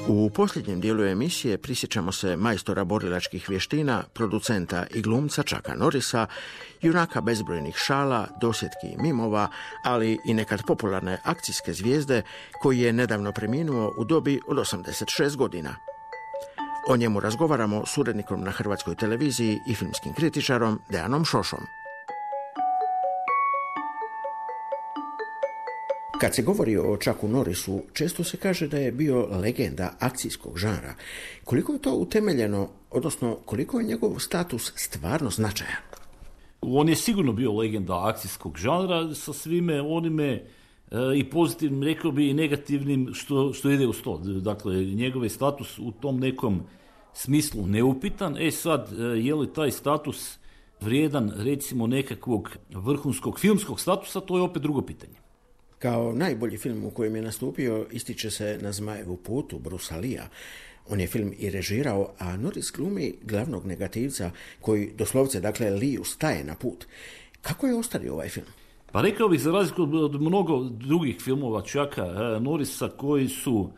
U posljednjem dijelu emisije prisjećamo se majstora borilačkih vještina, producenta i glumca Chucka Norrisa, junaka bezbrojnih šala, dosjetki i mimova, ali i nekad popularne akcijske zvijezde koji je nedavno preminuo u dobi od 86 godina. O njemu razgovaramo s urednikom na Hrvatskoj televiziji i filmskim kritičarom Dejanom Šošom. Kad se govori o Chucku Norrisu, često se kaže da je bio legenda akcijskog žanra. Koliko je to utemeljeno, odnosno koliko je njegov status stvarno značajan? On je sigurno bio legenda akcijskog žanra sa svime onime i pozitivnim, rekao bi, i negativnim što ide uz to. Dakle, njegov je status u tom nekom smislu neupitan. Sad, je li taj status vrijedan, recimo, nekakvog vrhunskog filmskog statusa, to je opet drugo pitanje. Kao najbolji film u kojem je nastupio ističe se Na zmajevu putu Brusa Leea. On je film i režirao, a Norris glumi glavnog negativca koji doslovce, dakle, Leeu staje na put. Kako je ostario ovaj film? Pa rekao bih, za razliku od mnogo drugih filmova Chucka Norrisa koji su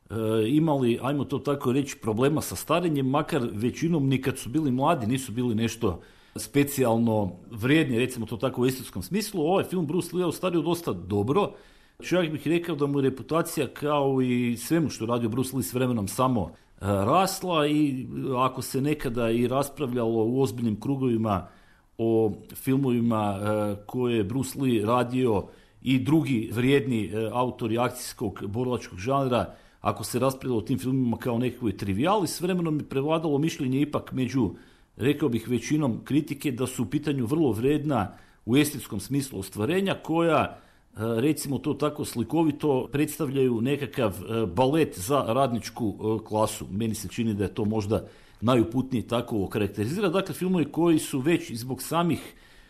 imali, ajmo to tako reći, problema sa starenjem, makar većinom ni kad su bili mladi nisu bili nešto specijalno vrijedni, recimo to tako u estetskom smislu. Ovaj film Bruce Lee ostario dosta dobro. Čak bih rekao da mu je reputacija, kao i svemu što radio Bruce Lee, s vremenom samo rasla, i ako se nekada i raspravljalo u ozbiljnim krugovima o filmovima koje je Bruce Lee radio i drugi vrijedni autori akcijskog borilačkog žanra, ako se raspravljalo o tim filmima kao nekakvoj trivijali, s vremenom je prevladalo mišljenje ipak među, rekao bih, većinom kritike da su u pitanju vrlo vrijedna u estetskom smislu ostvarenja koja, recimo to tako slikovito, predstavljaju nekakav balet za radničku klasu. Meni se čini da je to možda najuputnije tako okarakterizira. Dakle, filmovi koji su već zbog samih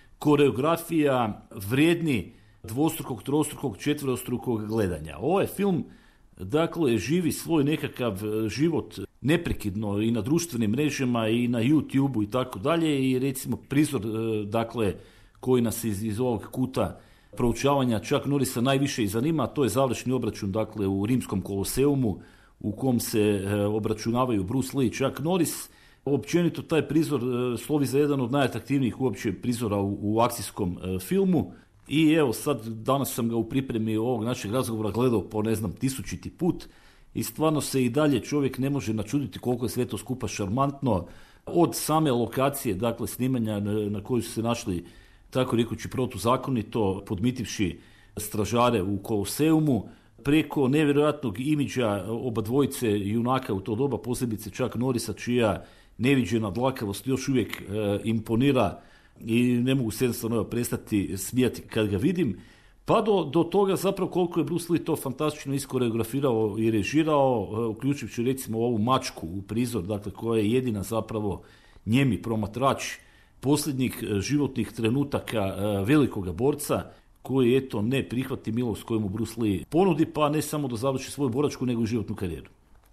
koreografija vrijedni dvostrukog, trostrukog, četverostrukog gledanja. Ovaj film, dakle, živi svoj nekakav život neprekidno i na društvenim mrežama i na YouTube-u i tako dalje, i recimo prizor, dakle, koji nas iz ovog kuta proučavanja Chucka Norrisa najviše i zanima, to je završni obračun, dakle, u rimskom koloseumu u kom se obračunavaju Bruce Lee i Chuck Norris. Općenito taj prizor slovi za jedan od najatraktivnijih uopće prizora u akcijskom filmu. I evo, sad, danas sam ga u pripremi ovog našeg razgovora gledao po, ne znam, 1000. put, i stvarno se i dalje čovjek ne može načuditi koliko je sve to skupa šarmantno, od same lokacije, dakle, snimanja na kojoj su se našli, tako rekući, protuzakonito, podmitivši stražare u koloseumu, preko nevjerojatnog imidža oba dvojice junaka u to doba, posebice Chucka Norrisa, čija neviđena dlakavost još uvijek imponira i ne mogu se jednostavno prestati smijati kad ga vidim, pa do toga zapravo koliko je Bruce Lee to fantastično iskoreografirao i režirao, uključujući recimo ovu mačku u prizor, dakle, koja je jedina zapravo njemi promatrač posljednjih životnih trenutaka velikoga borca, koji, eto, ne prihvati milost koju mu Bruce Lee ponudi, pa ne samo da završi svoju boračku, nego i životnu karijeru.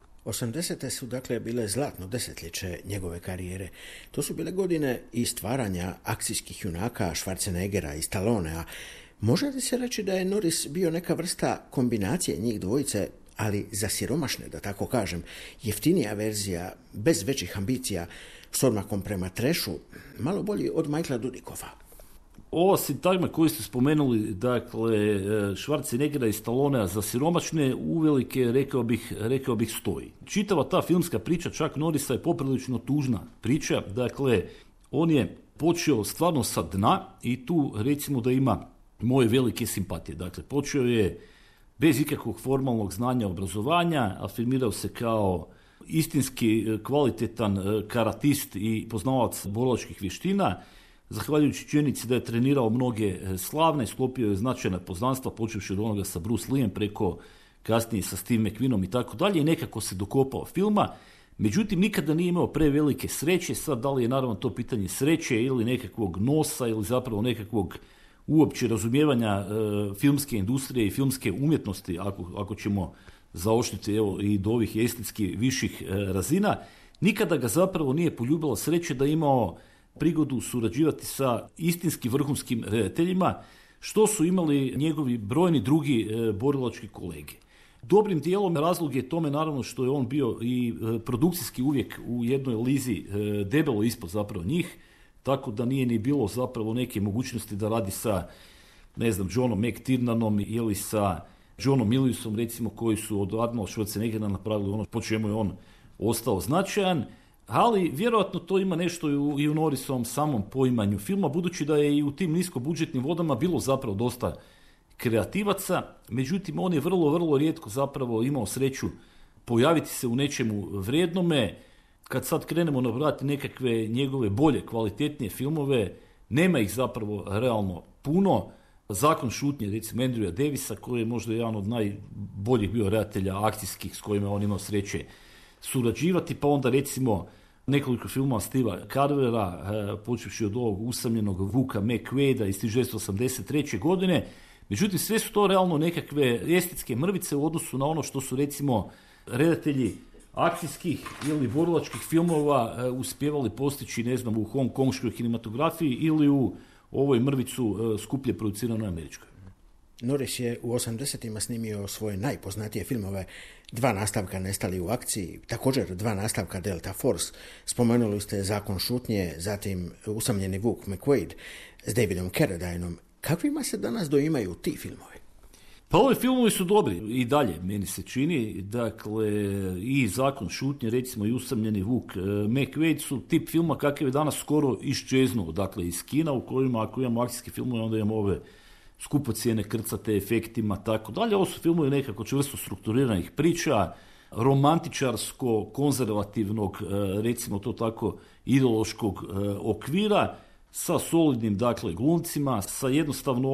80. su, dakle, bile zlatno desetljeće njegove karijere. To su bile godine i stvaranja akcijskih junaka Schwarzeneggera i Stallonea. Može li se reći da je Norris bio neka vrsta kombinacije njih dvojice, ali za siromašne, da tako kažem, jeftinija verzija, bez većih ambicija, s odmakom prema trešu, malo bolji od Michaela Dudikova? Ova sintagma koju ste spomenuli, dakle, Schwarzeneggera i Stallonea za siromašne, uvelike, rekao bih, stoji. Čitava ta filmska priča Chucka Norrisa je poprilično tužna priča. Dakle, on je počeo stvarno sa dna i tu, recimo, da ima moje velike simpatije. Dakle, počeo je bez ikakvog formalnog znanja, obrazovanja, afirmirao se kao istinski kvalitetan karatist i poznavac borilačkih vještina, zahvaljujući činjenici da je trenirao mnoge slavne, sklopio je značajna poznanstva, počevši od onoga sa Bruce Leeem, preko kasnije sa Steve McQueenom i tako dalje, i nekako se dokopao filma. Međutim, nikada nije imao prevelike sreće. Sad, da li je naravno to pitanje sreće ili nekakvog nosa ili zapravo nekakvog uopće razumijevanja filmske industrije i filmske umjetnosti, ako ćemo zaoštriti, evo, i do ovih estetski viših razina, nikada ga zapravo nije poljubila sreće da je imao prigodu surađivati sa istinski vrhunskim redateljima, što su imali njegovi brojni drugi borilački kolege. Dobrim dijelom razlog je tome naravno što je on bio i produkcijski uvijek u jednoj lizi debelo ispod zapravo njih, tako da nije ni bilo zapravo neke mogućnosti da radi sa, ne znam, Johnom McTiernanom ili sa Johnom Miliosom, recimo, koji su od Arnold Schwarzeneggera napravili ono po čemu je on ostao značajan, ali vjerojatno to ima nešto i u Norrisovom samom poimanju filma, budući da je i u tim niskobudžetnim vodama bilo zapravo dosta kreativaca, međutim on je vrlo, vrlo rijetko zapravo imao sreću pojaviti se u nečemu vrijednome. Kad sad krenemo nabrati nekakve njegove bolje, kvalitetnije filmove, nema ih zapravo realno puno. Zakon šutnje, recimo Andrewa Davisa, koji je možda jedan od najboljih bio redatelja akcijskih s kojima on imao sreće surađivati, pa onda recimo nekoliko filmova Steva Carvera, počevši od ovog usamljenog Vuka McQuaida iz 1983. godine. Međutim, sve su to realno nekakve estetske mrvice u odnosu na ono što su recimo redatelji akcijskih ili borilačkih filmova uspjevali postići, ne znam, u hongkonškoj kinematografiji ili u ovoj mrvicu skuplje produciranoj američkoj. Norris je u 80-ima snimio svoje najpoznatije filmove, 2 nastavka Nestali u akciji, također 2 nastavka Delta Force, spomenuli ste Zakon šutnje, zatim Usamljeni Vuk McQuaid s Davidom Carradineom. Kakvima se danas doimaju ti filmovi? Pa ovi filmovi su dobri i dalje, meni se čini. Dakle, i Zakon šutnje, recimo i Usamljeni Vuk McQuaid su tip filma kakav je danas skoro iščeznuo, dakle iz kina, u kojima ako imamo akcijske filmove, onda imamo ove skupocjene, krcate efektima, tako dalje. Ovo su filmovi nekako čvrsto strukturiranih priča, romantičarsko, konzervativnog, recimo to tako, ideološkog okvira, sa solidnim, dakle, glumcima, sa jednostavno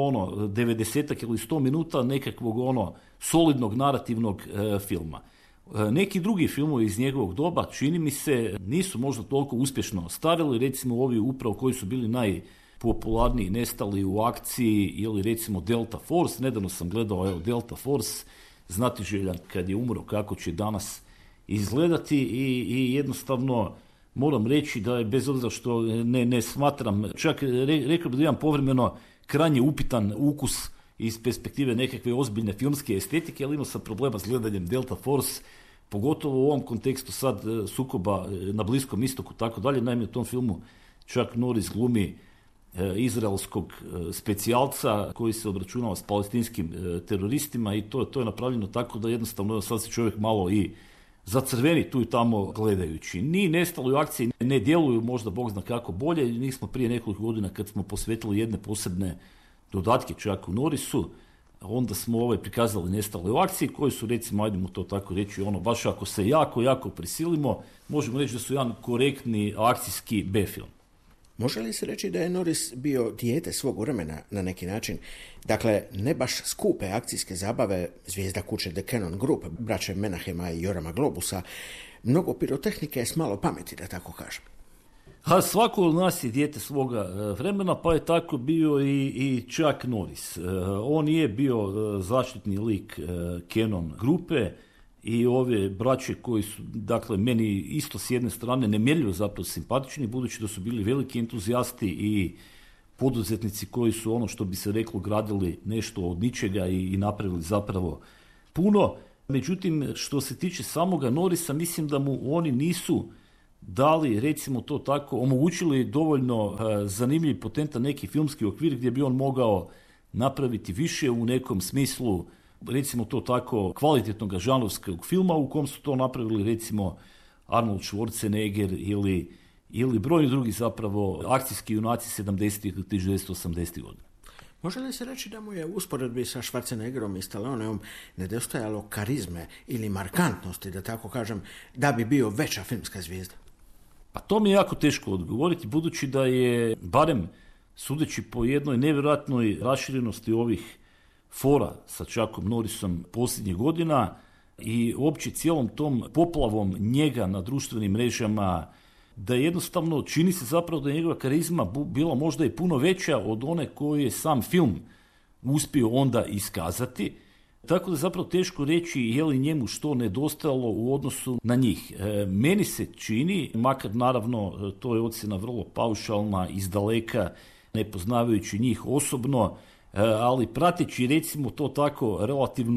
90 ili 100 minuta nekakvog solidnog narativnog filma. Neki drugi filmovi iz njegovog doba, čini mi se, nisu možda toliko uspješno stavili, recimo ovi upravo koji su bili najpopularniji, Nestali u akciji ili recimo Delta Force. Nedavno sam gledao Delta Force, znatiželjan kad je umro kako će danas izgledati i jednostavno moram reći da je, bez obzira što ne smatram, čak rekao bih da imam povremeno krajnje upitan ukus iz perspektive nekakve ozbiljne filmske estetike, ali imao sam problema s gledanjem Delta Force, pogotovo u ovom kontekstu sad sukoba na Bliskom istoku, tako dalje. Naime, u tom filmu čak Norris glumi izraelskog specijalca koji se obračunao s palestinskim teroristima i to je napravljeno tako da jednostavno sad se čovjek malo i zacrveni tu i tamo gledajući. Ni Nestali u akciji ne djeluju možda Bog zna kako bolje. Nismo prije nekoliko godina kad smo posvetili jedne posebne dodatke čak u Norrisu, onda smo prikazali Nestali u akciji koji su, recimo, ajdemo to tako reći, baš ako se jako, jako prisilimo, možemo reći da su jedan korektni akcijski B-film. Može li se reći da je Norris bio dijete svog vremena na neki način? Dakle, ne baš skupe akcijske zabave, zvijezda kuće The Cannon Group, braće Menahema i Jorama Globusa, mnogo pirotehnike s malo pameti, da tako kažem. A svako od nas je dijete svoga vremena, pa je tako bio i Chuck Norris. On je bio zaštitni lik Cannon grupe i ove braće koji su, dakle, meni isto s jedne strane nemjerljivo zapravo simpatični, budući da su bili veliki entuzijasti i poduzetnici koji su, što bi se reklo, gradili nešto od ničega i napravili zapravo puno. Međutim, što se tiče samoga Norrisa, mislim da mu oni nisu dali, recimo to tako, omogućili dovoljno zanimljiv, potentan neki filmski okvir gdje bi on mogao napraviti više u nekom smislu, recimo to tako, kvalitetnog žanrovskog filma u kom su to napravili, recimo, Arnold Schwarzenegger ili brojni drugi zapravo akcijski junaci 70-ih i 1980-ih godina. Može li se reći da mu je u usporedbi sa Schwarzeneggerom i Stalloneom nedostajalo karizme ili markantnosti, da tako kažem, da bi bio veća filmska zvijezda? Pa to mi je jako teško odgovoriti, budući da je, barem sudeći po jednoj nevjerojatnoj raširenosti ovih fora sa Chuckom Norrisom posljednjih godina i uopće cijelom tom poplavom njega na društvenim mrežama, da jednostavno čini se zapravo da je njegova karizma bila možda i puno veća od one koju je sam film uspio onda iskazati. Tako da je zapravo teško reći je li njemu što nedostajalo u odnosu na njih. Meni se čini, makar naravno to je ocjena vrlo paušalna, izdaleka, ne poznavajući njih osobno, ali prateći, recimo to tako, relativno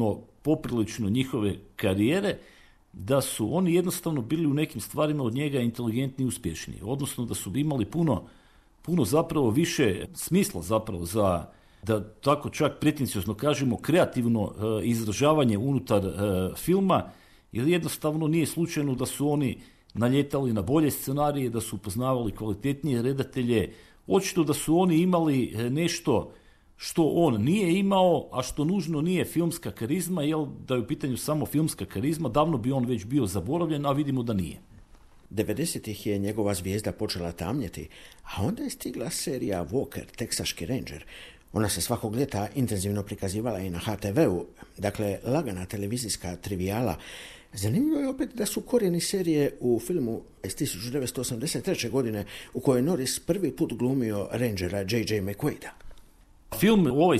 poprilično njihove karijere, da su oni jednostavno bili u nekim stvarima od njega inteligentni i uspješni. Odnosno da su imali puno zapravo više smisla zapravo za, da tako čak pretenciozno kažemo, kreativno izražavanje unutar filma, jer jednostavno nije slučajno da su oni naljetali na bolje scenarije, da su upoznavali kvalitetnije redatelje, očito da su oni imali nešto što on nije imao, a što nužno nije filmska karizma, jer da je u pitanju samo filmska karizma, davno bi on već bio zaboravljen, a vidimo da nije. 90-ih je njegova zvijezda počela tamnjeti, a onda je stigla serija Walker, Teksaški Ranger. Ona se svakog ljeta intenzivno prikazivala i na HTV-u, dakle lagana televizijska trivijala. Zanimljivo je opet da su korijeni serije u filmu iz 1983. godine u kojoj je Norris prvi put glumio Rangera J.J. McQuaida. Film ovaj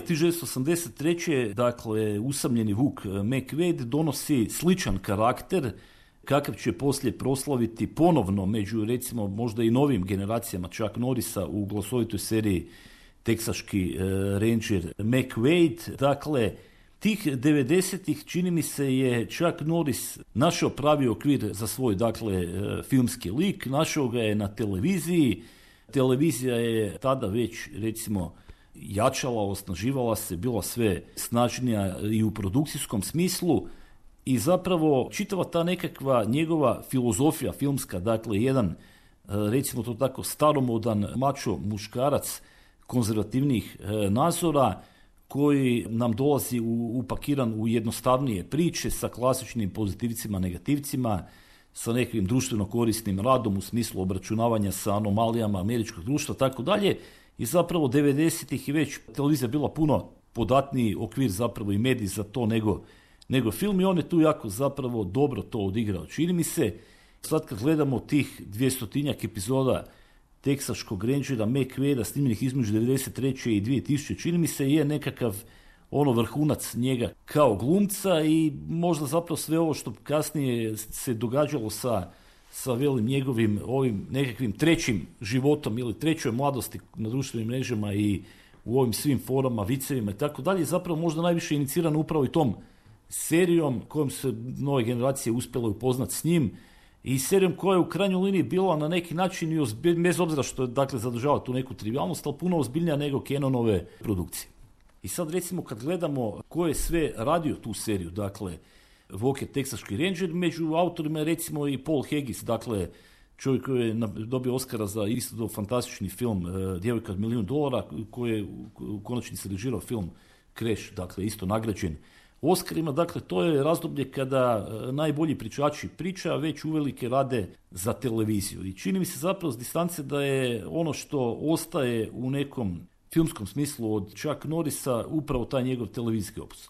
1983. dakle usamljeni Vuk McQuaid donosi sličan karakter kakav će poslije proslaviti ponovno među recimo možda i novim generacijama Chuck Norrisa u glasovitoj seriji Teksaški Ranger McQuaid. Dakle, tih 90-ih čini mi se je Chuck Norris našao pravi okvir za svoj dakle filmski lik, našao ga je na televiziji. Televizija je tada već recimo jačala, osnaživala se, bila sve snažnija i u produkcijskom smislu i zapravo čitava ta nekakva njegova filozofija filmska, dakle jedan recimo to tako staromodan mačo muškarac konzervativnih nazora koji nam dolazi upakiran u jednostavnije priče sa klasičnim pozitivcima, negativcima, sa nekim društveno korisnim radom u smislu obračunavanja sa anomalijama američkog društva, tako dalje. I zapravo 90-ih je već televizija bila puno podatniji okvir zapravo i medij za to nego film i on je tu jako zapravo dobro to odigrao. Čini mi se, sad kad gledamo tih 200-tinjak epizoda Teksaškog Rangera McQuaida snimljenih između 93. i 2000, čini mi se je nekakav vrhunac njega kao glumca i možda zapravo sve ovo što kasnije se događalo sa velim njegovim ovim nekakvim trećim životom ili trećoj mladosti na društvenim mrežama i u ovim svim forama, vicevima i tako dalje, zapravo možda najviše inicirano upravo i tom serijom kojom se nove generacije uspjele upoznati s njim i serijom koja je u krajnjoj liniji bila na neki način i bez obzira što je dakle zadržava tu neku trivialnost, ali puno ozbiljnija nego Cannonove produkcije. I sad recimo kad gledamo ko je sve radio tu seriju, dakle Walker, Teksaški Ranger, među autorima je recimo i Paul Haggis, dakle čovjek koji je dobio Oscara za isto fantastični film Djevojka od $1.000.000 koji je u konačnici režirao film Crash, dakle isto nagrađen Oscarima. Dakle, to je razdoblje kada najbolji pričači priča već uvelike rade za televiziju. I čini mi se zapravo s distance da je ono što ostaje u nekom filmskom smislu od Chuck Norrisa upravo taj njegov televizijski opus.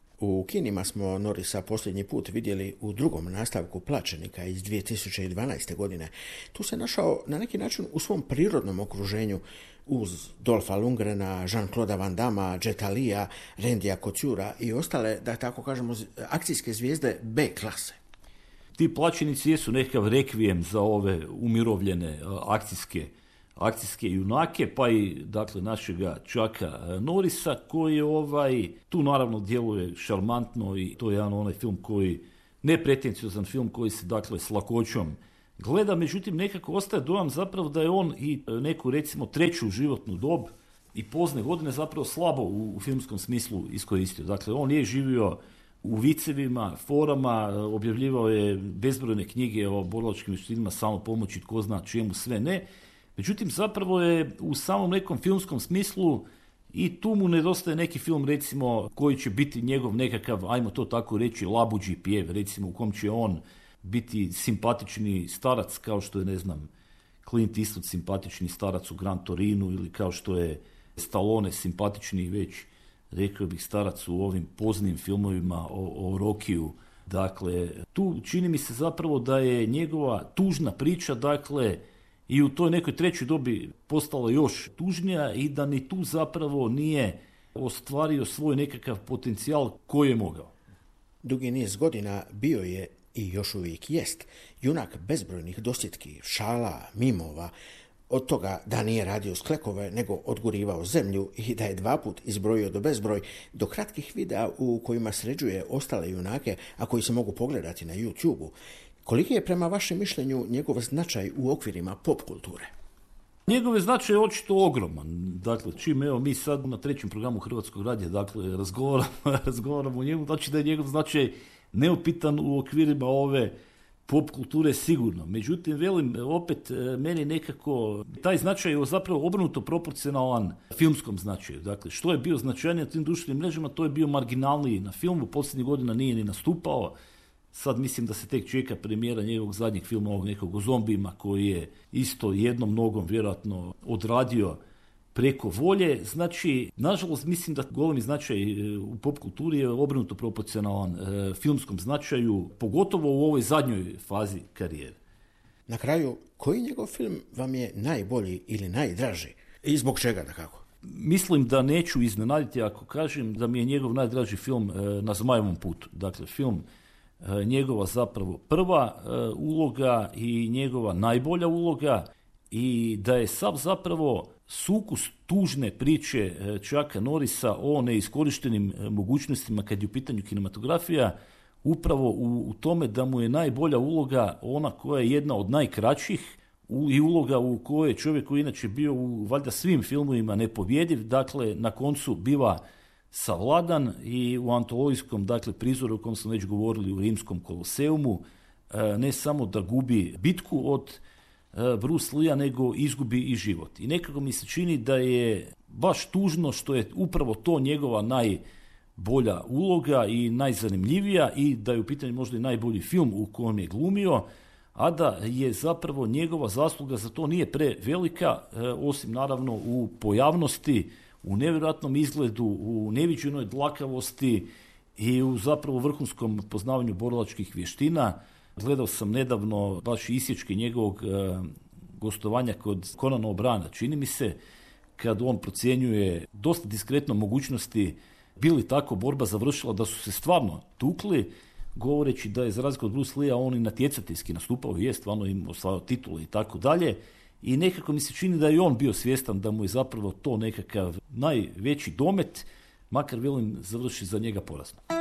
U kinima smo Norrisa posljednji put vidjeli u drugom nastavku Plaćenika iz 2012. godine. Tu se našao na neki način u svom prirodnom okruženju uz Dolfa Lundgrena, Jean-Claude Van Damme, Jeta Lea, Randya Couturea i ostale, da tako kažemo, akcijske zvijezde B klase. Ti Plaćenici jesu nekakav rekvijem za ove umirovljene akcijske junake, pa i dakle našega Chucka Norrisa koji tu naravno djeluje šarmantno i to je jedan onaj film koji, nepretenciozan film koji se dakle s lakoćom gleda, međutim nekako ostaje dojam zapravo da je on i neku recimo treću životnu dob i pozne godine zapravo slabo u filmskom smislu iskoristio. Dakle on je živio u vicevima, forama, objavljivao je bezbrojne knjige o borilačkim vještinama, samopomoći, tko zna čemu sve ne. Međutim, zapravo je u samom nekom filmskom smislu i tu mu nedostaje neki film, recimo, koji će biti njegov nekakav, ajmo to tako reći, labuđi pjev, recimo, u kom će on biti simpatični starac, kao što je, ne znam, Clint Eastwood simpatični starac u Gran Torinu, ili kao što je Stallone simpatični već, rekao bih, starac u ovim poznim filmovima o Rockiju. Dakle, tu čini mi se zapravo da je njegova tužna priča, dakle, i u toj nekoj trećoj dobi postala još tužnija i da ni tu zapravo nije ostvario svoj nekakav potencijal koji je mogao. Dugi niz godina bio je i još uvijek jest junak bezbrojnih dosjetki, šala, mimova, Od toga da nije radio sklekove, nego odgurivao zemlju i da je 2 put izbrojio do bezbroj, do kratkih videa u kojima sređuje ostale junake, a koji se mogu pogledati na YouTube-u. Koliki je prema vašem mišljenju njegov značaj u okvirima pop kulture? Njegov značaj je očito ogroman. Dakle, čim mi sad na 3. programu Hrvatskog radija razgovaramo o njemu, znači da je njegov značaj neupitan u okvirima ove pop kulture sigurno. Međutim, velim, opet meni nekako taj značaj je zapravo obrnuto proporcionalan filmskom značaju. Dakle, što je bio značajniji na tim društvenim mrežama, to je bio marginalniji na filmu. Posljednjih godina nije ni nastupao. Sad mislim da se tek čeka premijera njegovog zadnjeg filma, ovog nekog o zombijima, koji je isto jednom nogom vjerojatno odradio preko volje. Znači, nažalost, mislim da golemi značaj u pop kulturi je obrnuto proporcionalan filmskom značaju, pogotovo u ovoj zadnjoj fazi karijere. Na kraju, koji njegov film vam je najbolji ili najdraži? I zbog čega, dakako? Mislim da neću iznenaditi ako kažem da mi je njegov najdraži film Na Zmajevom putu. Dakle, film njegova zapravo prva uloga i njegova najbolja uloga i da je sav zapravo sukus tužne priče Chucka Norrisa o neiskorištenim mogućnostima kad je u pitanju kinematografija upravo u tome da mu je najbolja uloga ona koja je jedna od najkraćih i uloga u kojoj čovjek koji inače bio u valjda svim filmovima nepobjediv, dakle na koncu biva savladan i u antologijskom prizoru o kom smo već govorili u Rimskom koloseumu ne samo da gubi bitku od Bruce Lee-a, nego izgubi i život. I nekako mi se čini da je baš tužno što je upravo to njegova najbolja uloga i najzanimljivija i da je u pitanju možda i najbolji film u kojem je glumio, a da je zapravo njegova zasluga za to nije prevelika, osim naravno u pojavnosti, u nevjerojatnom izgledu, u neviđenoj dlakavosti i u zapravo vrhunskom poznavanju borilačkih vještina. Gledao sam nedavno baš isječke njegovog gostovanja kod Conana O'Briana, čini mi se, kad on procjenjuje dosta diskretno mogućnosti bi li tako borba završila da su se stvarno tukli, govoreći da je za razliku od Bruce Lee-a on i natjecateljski nastupao, je stvarno im osvajao titule i tako dalje. I nekako mi se čini da je on bio svjestan da mu je zapravo to nekakav najveći domet, makar velim završi za njega porazno.